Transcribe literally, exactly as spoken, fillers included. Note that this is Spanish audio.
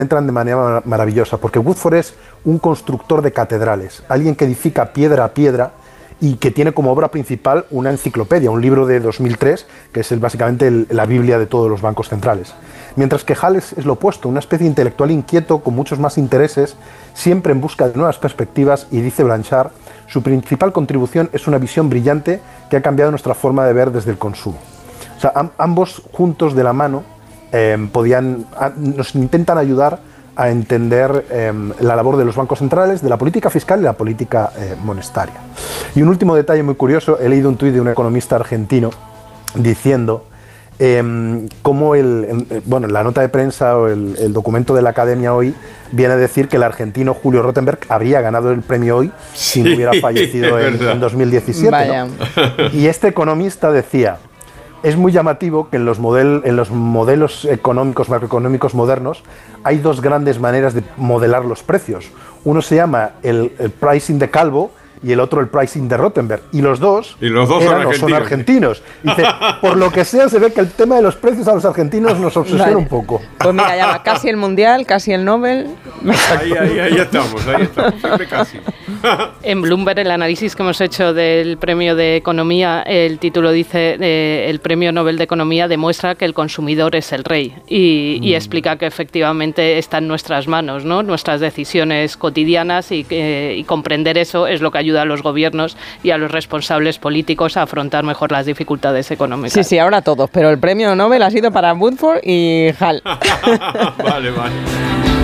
entran de manera maravillosa, porque Woodford es un constructor de catedrales, alguien que edifica piedra a piedra y que tiene como obra principal una enciclopedia, un libro de dos mil tres, que es el, básicamente el, la Biblia de todos los bancos centrales. Mientras que Hall es, es lo opuesto, una especie de intelectual inquieto con muchos más intereses, siempre en busca de nuevas perspectivas, y dice Blanchard, su principal contribución es una visión brillante que ha cambiado nuestra forma de ver desde el consumo. O sea, am, ambos juntos de la mano eh, podían, a, nos intentan ayudar a entender eh, la labor de los bancos centrales, de la política fiscal y la política eh, monetaria. Y un último detalle muy curioso, he leído un tuit de un economista argentino diciendo eh, cómo el, eh, bueno, la nota de prensa o el, el documento de la Academia hoy viene a decir que el argentino Julio Rottenberg habría ganado el premio hoy si no hubiera fallecido en, en dos mil diecisiete. ¿No? Y este economista decía: es muy llamativo que en los, model, en los modelos económicos, macroeconómicos modernos, hay dos grandes maneras de modelar los precios. Uno se llama el, el pricing de Calvo y el otro el pricing de Rottenberg. Y los dos, y los dos eran, son, son argentinos. argentinos. Dice, por lo que sea, se ve que el tema de los precios a los argentinos nos obsesiona vale. un poco. Pues mira, ya va, casi el Mundial, casi el Nobel. Ahí, ahí, ahí estamos, ahí estamos, siempre casi. En Bloomberg, el análisis que hemos hecho del premio de Economía, el título dice, eh, el premio Nobel de Economía demuestra que el consumidor es el rey y, mm. y explica que efectivamente está en nuestras manos, ¿no? Nuestras decisiones cotidianas y, eh, y comprender eso es lo que ayuda a los gobiernos y a los responsables políticos a afrontar mejor las dificultades económicas. Sí, sí, ahora todos, pero el premio Nobel ha sido para Woodford y Hall. Vale, vale.